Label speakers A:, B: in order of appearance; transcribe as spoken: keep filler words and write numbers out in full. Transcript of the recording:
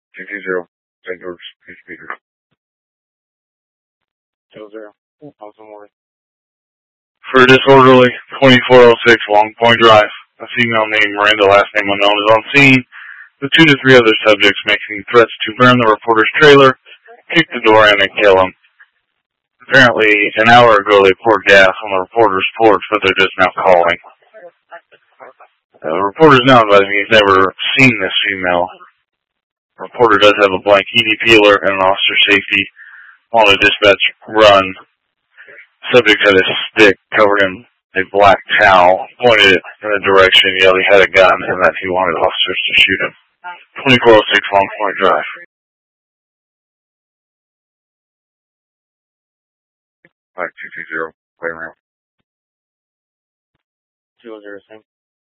A: two two zero, Saint George, Peter.
B: Two zero. Thousand Ward.
A: For disorderly, twenty-four oh six Long Point Drive. A female named Miranda, last name unknown, is on scene with two to three other subjects making threats to burn the reporter's trailer, kick the door in, and kill him. Apparently, an hour ago they poured gas on the reporter's porch, but they're just now calling. Uh, the reporter's now advising he's never seen this female. The reporter does have a blank E D peeler and an officer safety on a dispatch run. Subject had a stick covered in a black towel, pointed it in a direction, yelled he had a gun, and that he wanted officers to shoot him. twenty-four oh six Long Point Drive. Five two two zero. Wait around.
B: Two zero same.